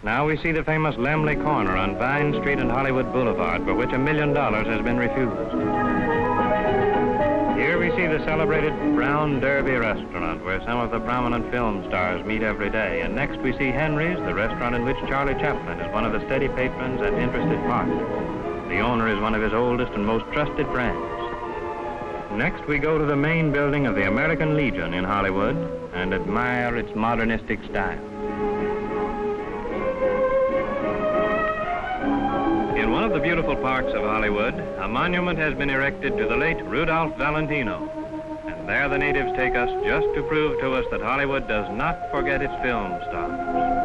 Now we see the famous Lemley Corner on Vine Street and Hollywood Boulevard, for which $1 million has been refused. Here we see the celebrated Brown Derby restaurant, where some of the prominent film stars meet every day. And next we see Henry's, the restaurant in which Charlie Chaplin is one of the steady patrons and interested partners. The owner is one of his oldest and most trusted friends. Next we go to the main building of the American Legion in Hollywood and admire its modernistic style. In one of the beautiful parks of Hollywood, a monument has been erected to the late Rudolph Valentino. And there the natives take us just to prove to us that Hollywood does not forget its film stars.